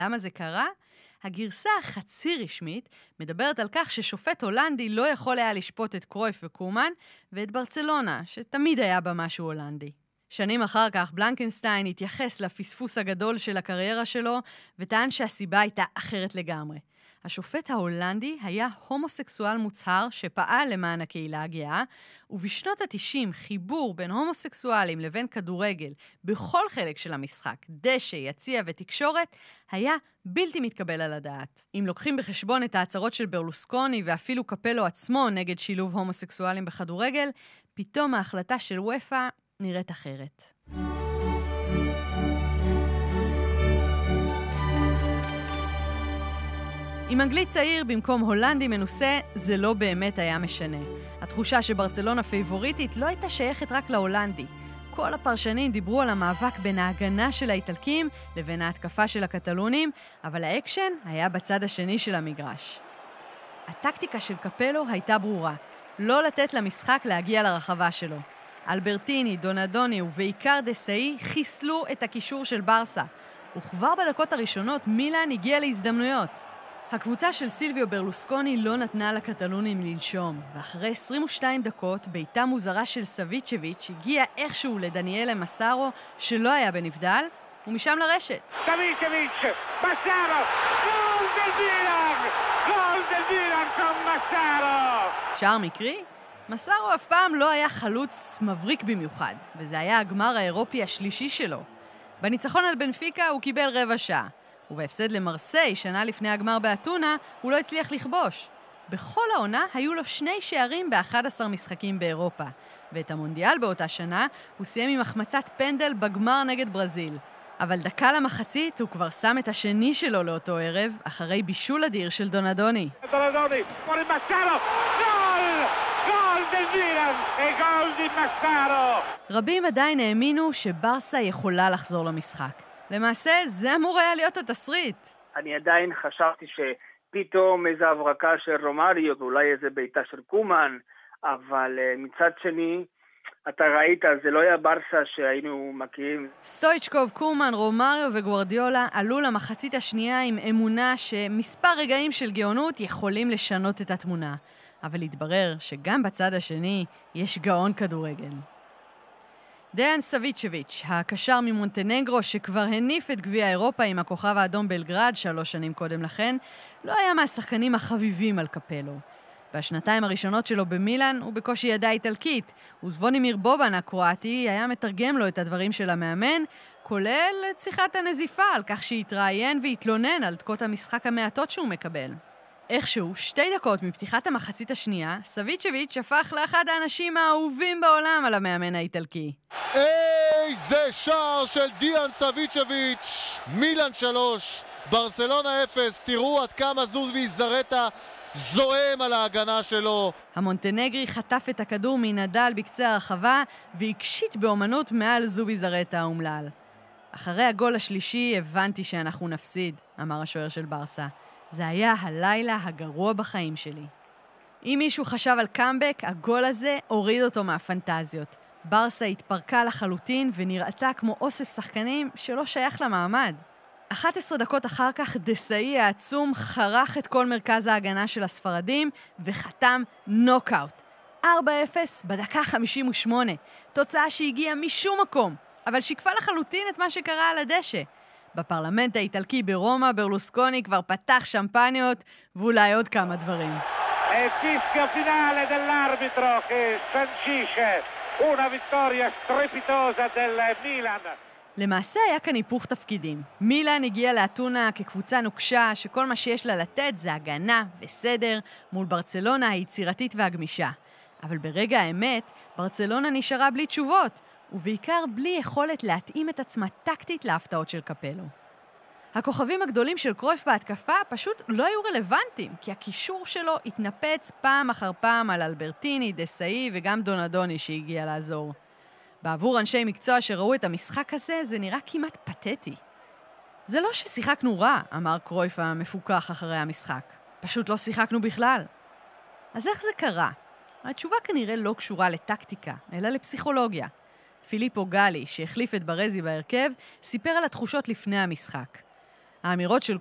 למה זה קרה? הגרסה החצי רשמית מדברת על כך ששופט הולנדי לא יכול היה לשפוט את קרויף וקומן ואת ברצלונה, שתמיד היה בה משהו הולנדי. שנים אחר כך בלנקנסטיין התייחס לפספוס הגדול של הקריירה שלו וטען שהסיבה הייתה אחרת לגמרי. השופט ההולנדי היה הומוסקסואל מוצהר שפעל למען הקהילה הגאה, ובשנות ה-90 חיבור בין הומוסקסואלים לבין כדורגל בכל חלק של המשחק, דשא, יציע ותקשורת, היה בלתי מתקבל על הדעת. אם לוקחים בחשבון את ההצהרות של ברלוסקוני ואפילו קפלו עצמו נגד שילוב הומוסקסואלים בכדורגל, פתאום ההחלטה של וופא נראית אחרת. עם אנגלי צעיר במקום הולנדי מנוסה, זה לא באמת היה משנה. התחושה שברצלונה פייבוריטית לא הייתה שייכת רק להולנדי. כל הפרשנים דיברו על המאבק בין ההגנה של האיטלקים לבין ההתקפה של הקטלונים, אבל האקשן היה בצד השני של המגרש. הטקטיקה של קפלו הייתה ברורה, לא לתת למשחק להגיע לרחבה שלו. אלברטיני, דונדוני ובעיקר דסאי חיסלו את הקישור של ברסה, וכבר בדקות הראשונות מילאן הגיע להזדמנויות. הקבוצה של סילביו ברלוסקוני לא נתנה לקטלונים לנשום, ואחרי 22 דקות בעיטה מוזרה של סביצ'ביץ' הגיע איכשהו לדניאלה מסארו שלא היה בנבדל, ומשם לרשת. סביצ'ביץ', מסארו, גול del מילאן! גול del מילאן con מסארו! שער מקרי? מסארו אף פעם לא היה חלוץ מבריק במיוחד, וזה היה הגמר האירופי השלישי שלו. בניצחון על בנפיקה הוא קיבל רבע שעה. ובהפסד למרסיי, שנה לפני הגמר באתונה, הוא לא הצליח לכבוש. בכל העונה היו לו 2 שערים ב-11 משחקים באירופה. ואת המונדיאל באותה שנה הוא סיים עם החמצת פנדל בגמר נגד ברזיל. אבל דקה למחצית הוא כבר שם את השני שלו לאותו ערב, אחרי בישול אדיר של דונדוני. דונדוני, פורי מסארו, גול! גול del מילאן, גול di מסארו! רבים עדיין האמינו שברסה יכולה לחזור למשחק. למעשה, זה אמור היה להיות התסריט. אני עדיין חשבתי שפתאום איזו הברקה של רומאריו, ואולי איזו ביתה של קומן, אבל מצד שני, אתה ראית, זה לא היה ברסה שהיינו מכירים. סטויצ'קוב, קומן, רומאריו וגוארדיולה עלו למחצית השנייה עם אמונה שמספר רגעים של גאונות יכולים לשנות את התמונה. אבל התברר שגם בצד השני יש גאון כדורגל. דיין סביצ'ביץ', הקשר ממונטנגרו שכבר הניף את גביע אירופה עם הכוכב האדום בלגרד 3 שנים קודם לכן, לא היה מהשחקנים החביבים על קפלו. בשנתיים הראשונות שלו במילאן הוא בקושי ידע איטלקית, וזבונימיר בובן הקרואטי היה מתרגם לו את הדברים של המאמן, כולל את שיחת הנזיפה על כך שהתראיין והתלונן על דקות המשחק המעטות שהוא מקבל. איכשהו, 2 דקות מפתיחת המחצית השנייה, סביצ'ביץ' הפך לאחד האנשים האהובים בעולם על המאמן האיטלקי. איזה שער של דיאן סביצ'ביץ'! מילאן 3, ברסלונה 0, תראו עד כמה זובי זרטה זועם על ההגנה שלו. המונטנגרי חטף את הכדור מנדל בקצה הרחבה והקשיט באומנות מעל זובי זרטה האומלל. אחרי הגול השלישי הבנתי שאנחנו נפסיד, אמר השוער של ברסה. זה היה הלילה הגרוע בחיים שלי. אם מישהו חשב על קאמבק, הגול הזה הוריד אותו מהפנטזיות. ברסה התפרקה לחלוטין ונראתה כמו אוסף שחקנים שלא שייך למעמד. 11 דקות אחר כך דסאי העצום חרך את כל מרכז ההגנה של הספרדים וחתם נוקאוט. 4-0 בדקה 58, תוצאה שהגיעה משום מקום, אבל שיקפה לחלוטין את מה שקרה על הדשא. בפרלמנט האיטלקי ברומא, ברלוסקוני כבר פתח שמפניות ואולי עוד כמה דברים. Fischio finale dell'arbitro che sancisce una vittoria strepitosa del Milan. למעשה היה כאן היפוך תפקידים. מילאן הגיעה לאתונה כקבוצה נוקשה שכל מה שיש לה לתת זה הגנה וסדר מול ברצלונה היצירתית והגמישה. אבל ברגע האמת, ברצלונה נשארה בלי תשובות, ובעיקר בלי יכולת להתאים את עצמה טקטית להפתעות של קפלו. הכוכבים הגדולים של קרויף בהתקפה פשוט לא היו רלוונטיים, כי הקישור שלו התנפץ פעם אחר פעם על אלברטיני, דסאי וגם דונדוני שהגיע לעזור. בעבור אנשי מקצוע שראו את המשחק הזה, זה נראה כמעט פתטי. זה לא ששיחקנו רע, אמר קרויף המפוקח אחרי המשחק. פשוט לא שיחקנו בכלל. אז איך זה קרה? התשובה כנראה לא קשורה לטקטיקה, אלא לפסיכולוגיה. פיליפו גלי, שהחליף את ברזי בהרכב, סיפר על התחושות לפני המשחק. האמירות של